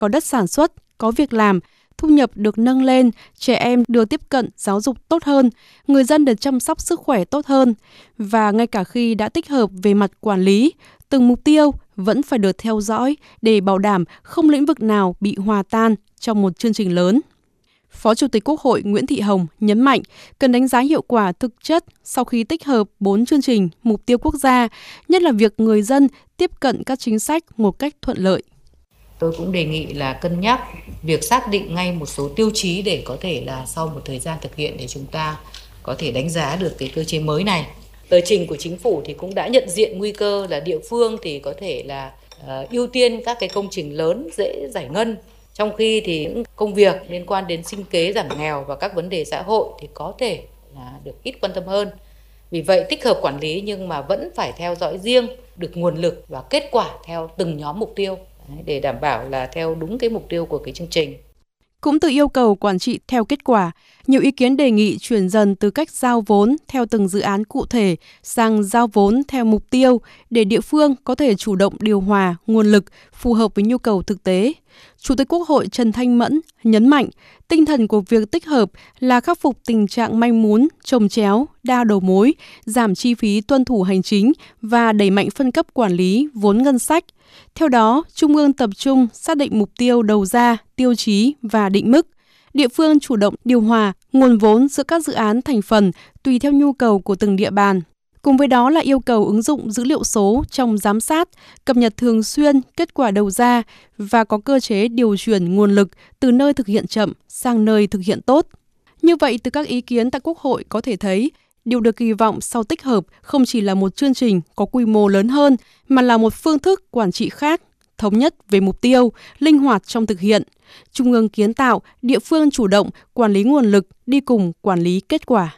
có đất sản xuất, có việc làm, thu nhập được nâng lên, trẻ em được tiếp cận giáo dục tốt hơn, người dân được chăm sóc sức khỏe tốt hơn. Và ngay cả khi đã tích hợp về mặt quản lý, từng mục tiêu vẫn phải được theo dõi để bảo đảm không lĩnh vực nào bị hòa tan trong một chương trình lớn. Phó Chủ tịch Quốc hội Nguyễn Thị Hồng nhấn mạnh cần đánh giá hiệu quả thực chất sau khi tích hợp 4 chương trình mục tiêu quốc gia, nhất là việc người dân tiếp cận các chính sách một cách thuận lợi. Tôi cũng đề nghị là cân nhắc việc xác định ngay một số tiêu chí để có thể là sau một thời gian thực hiện để chúng ta có thể đánh giá được cái cơ chế mới này. Tờ trình của chính phủ thì cũng đã nhận diện nguy cơ là địa phương thì có thể là ưu tiên các cái công trình lớn dễ giải ngân, trong khi thì những công việc liên quan đến sinh kế, giảm nghèo và các vấn đề xã hội thì có thể là được ít quan tâm hơn. Vì vậy tích hợp quản lý nhưng mà vẫn phải theo dõi riêng được nguồn lực và kết quả theo từng nhóm mục tiêu để đảm bảo là theo đúng cái mục tiêu của cái chương trình. Cũng từ yêu cầu quản trị theo kết quả, nhiều ý kiến đề nghị chuyển dần từ cách giao vốn theo từng dự án cụ thể sang giao vốn theo mục tiêu để địa phương có thể chủ động điều hòa nguồn lực phù hợp với nhu cầu thực tế. Chủ tịch Quốc hội Trần Thanh Mẫn nhấn mạnh tinh thần của việc tích hợp là khắc phục tình trạng manh mún, chồng chéo, đa đầu mối, giảm chi phí tuân thủ hành chính và đẩy mạnh phân cấp quản lý vốn ngân sách. Theo đó, Trung ương tập trung xác định mục tiêu đầu ra, tiêu chí và định mức. Địa phương chủ động điều hòa nguồn vốn giữa các dự án thành phần tùy theo nhu cầu của từng địa bàn. Cùng với đó là yêu cầu ứng dụng dữ liệu số trong giám sát, cập nhật thường xuyên kết quả đầu ra và có cơ chế điều chuyển nguồn lực từ nơi thực hiện chậm sang nơi thực hiện tốt. Như vậy, từ các ý kiến tại Quốc hội có thể thấy, điều được kỳ vọng sau tích hợp không chỉ là một chương trình có quy mô lớn hơn, mà là một phương thức quản trị khác, thống nhất về mục tiêu, linh hoạt trong thực hiện. Trung ương kiến tạo, địa phương chủ động, quản lý nguồn lực đi cùng quản lý kết quả.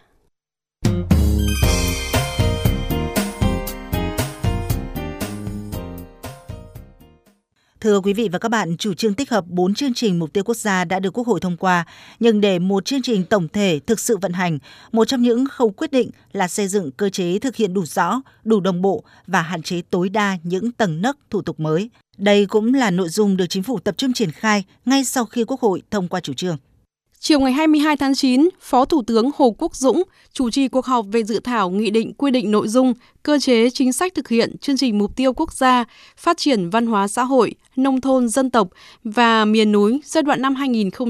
Thưa quý vị và các bạn, chủ trương tích hợp 4 chương trình mục tiêu quốc gia đã được Quốc hội thông qua, nhưng để một chương trình tổng thể thực sự vận hành, một trong những khâu quyết định là xây dựng cơ chế thực hiện đủ rõ, đủ đồng bộ và hạn chế tối đa những tầng nấc thủ tục mới. Đây cũng là nội dung được Chính phủ tập trung triển khai ngay sau khi Quốc hội thông qua chủ trương. Chiều ngày 22 tháng 9, Phó Thủ tướng Hồ Quốc Dũng chủ trì cuộc họp về dự thảo nghị định quy định nội dung, cơ chế chính sách thực hiện chương trình mục tiêu quốc gia, phát triển văn hóa xã hội, nông thôn dân tộc và miền núi giai đoạn năm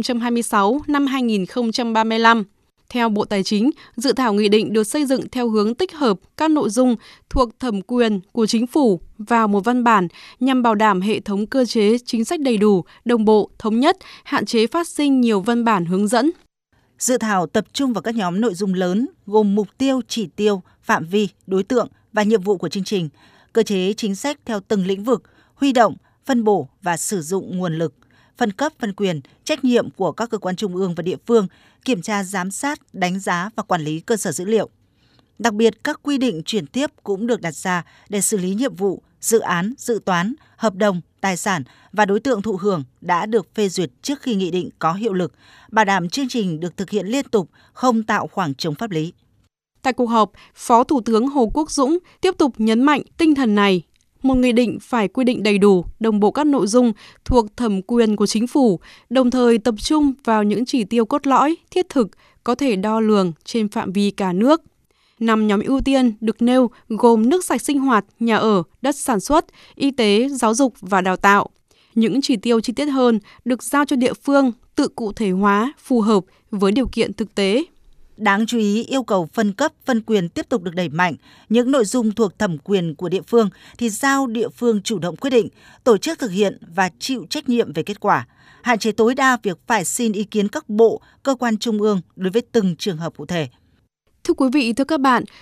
2026-2035. Theo Bộ Tài chính, dự thảo nghị định được xây dựng theo hướng tích hợp các nội dung thuộc thẩm quyền của Chính phủ vào một văn bản nhằm bảo đảm hệ thống cơ chế chính sách đầy đủ, đồng bộ, thống nhất, hạn chế phát sinh nhiều văn bản hướng dẫn. Dự thảo tập trung vào các nhóm nội dung lớn gồm mục tiêu, chỉ tiêu, phạm vi, đối tượng và nhiệm vụ của chương trình, cơ chế chính sách theo từng lĩnh vực, huy động, phân bổ và sử dụng nguồn lực, phân cấp, phân quyền, trách nhiệm của các cơ quan trung ương và địa phương, kiểm tra, giám sát, đánh giá và quản lý cơ sở dữ liệu. Đặc biệt, các quy định chuyển tiếp cũng được đặt ra để xử lý nhiệm vụ, dự án, dự toán, hợp đồng, tài sản và đối tượng thụ hưởng đã được phê duyệt trước khi nghị định có hiệu lực, bảo đảm chương trình được thực hiện liên tục, không tạo khoảng trống pháp lý. Tại cuộc họp, Phó Thủ tướng Hồ Quốc Dũng tiếp tục nhấn mạnh tinh thần này. Một nghị định phải quy định đầy đủ, đồng bộ các nội dung thuộc thẩm quyền của Chính phủ, đồng thời tập trung vào những chỉ tiêu cốt lõi, thiết thực, có thể đo lường trên phạm vi cả nước. 5 nhóm ưu tiên được nêu gồm nước sạch sinh hoạt, nhà ở, đất sản xuất, y tế, giáo dục và đào tạo. Những chỉ tiêu chi tiết hơn được giao cho địa phương tự cụ thể hóa phù hợp với điều kiện thực tế. Đáng chú ý, yêu cầu phân cấp, phân quyền tiếp tục được đẩy mạnh. Những nội dung thuộc thẩm quyền của địa phương thì giao địa phương chủ động quyết định, tổ chức thực hiện và chịu trách nhiệm về kết quả. Hạn chế tối đa việc phải xin ý kiến các bộ, cơ quan trung ương đối với từng trường hợp cụ thể. Thưa quý vị, thưa các bạn,